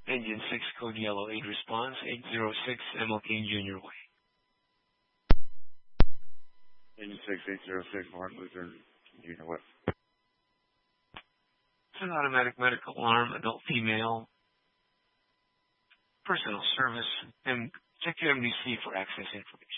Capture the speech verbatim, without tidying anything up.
Engine six, code yellow eight, response eight zero six, M L K Junior Way. Engine six, eight zero six, Martin Luther Junior Way. It's an automatic medical alarm, adult female, personal service, and check your M D C for access information.